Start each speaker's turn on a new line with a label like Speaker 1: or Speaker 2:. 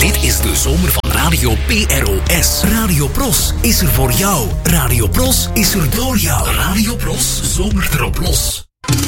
Speaker 1: Dit is de zomer van Radio PROS. Radio Pros is er voor jou. Radio Pros is er door jou. Radio Pros zomert erop los.